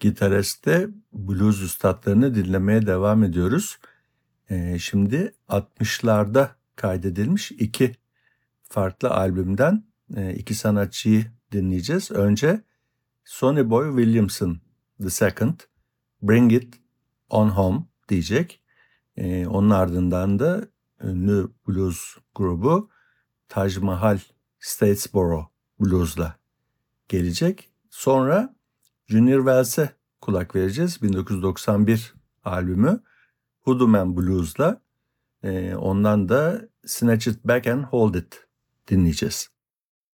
Gitarist'te blues üstadlarını dinlemeye devam ediyoruz. Şimdi 60'larda kaydedilmiş iki farklı albümden iki sanatçıyı dinleyeceğiz. Önce Sonny Boy Williamson II, Bring It On Home diyecek. Onun ardından da ünlü blues grubu Taj Mahal Statesboro Blues'la gelecek. Sonra Junior Wells'e kulak vereceğiz. 1991 albümü Hoodoo Man Blues'la. Ondan da Snatch It Back and Hold It dinleyeceğiz.